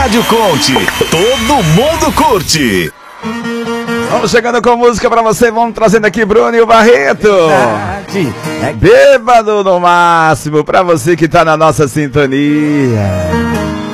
Rádio Conte, todo mundo curte. Vamos chegando com música pra você, vamos trazendo aqui Bruno e o Barreto. Bêbado no máximo, pra você que tá na nossa sintonia.